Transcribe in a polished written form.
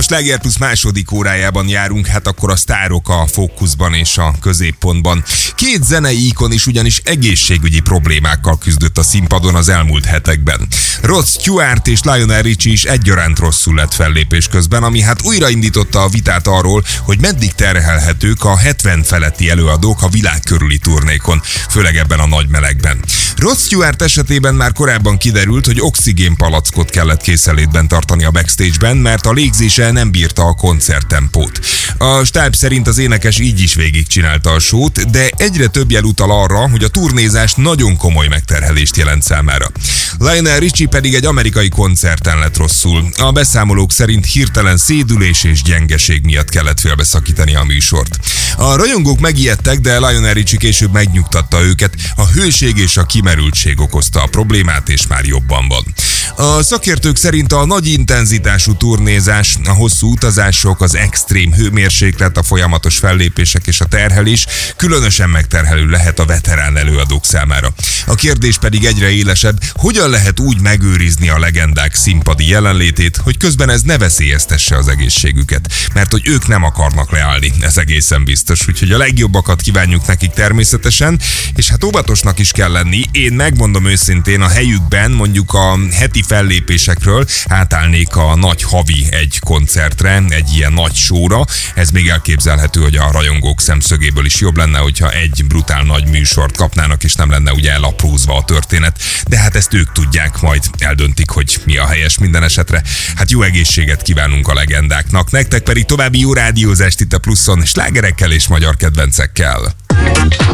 Sláger Plusz második órájában járunk, hát akkor a sztárok a fókuszban és a középpontban. Két zenei ikon is ugyanis egészségügyi problémákkal küzdött a színpadon az elmúlt hetekben. Rod Stewart és Lionel Richie is egyaránt rosszul lett fellépés közben, ami hát újraindította a vitát arról, hogy meddig terhelhetők a 70 feletti előadók a világ körüli turnékon, főleg ebben a nagy melegben. Rod Stewart esetében már korábban kiderült, hogy oxigénpalackot kellett készenlétben tartani a backstage-ben, mert a légzése nem bírta a koncerttempót. A stáb szerint az énekes így is végigcsinálta a show-t, de egyre több jel utal arra, hogy a turnézás nagyon komoly megterhelést jelent számára. Lionel Richie pedig egy amerikai koncerten lett rosszul. A beszámolók szerint hirtelen szédülés és gyengeség miatt kellett félbeszakítani a műsort. A rajongók megijedtek, de Lionel Richie később megnyugtatta őket, a hőség és a kimerültség okozta a problémát, és már jobban van. A szakértők szerint a nagy intenzitású turnézás, a hosszú utazások, az extrém hőmérséklet, a folyamatos fellépések és a terhelés különösen megterhelő lehet a veterán előadók számára. A kérdés pedig egyre élesebb, hogyan lehet úgy megőrizni a legendák színpadi jelenlétét, hogy közben ez ne veszélyeztesse az egészségüket, mert hogy ők nem akarnak leállni, ez egészen biztos, úgyhogy a legjobbakat kívánjuk nekik természetesen, és hát óvatosnak is kell lenni. Én megmondom őszintén, a helyükben mondjuk a heti fellépésekről átállnék a nagy havi egy koncertre, egy ilyen nagy showra. Ez még elképzelhető, hogy a rajongók szemszögéből is jobb lenne, hogyha egy brutál nagy műsort kapnának, és nem lenne ugye elaprózva a történet. De hát ezt ők tudják, majd eldöntik, hogy mi a helyes minden esetre. Hát jó egészséget kívánunk a legendáknak, nektek pedig további jó rádiózást itt a Pluszon, slágerekkel és magyar kedvencekkel.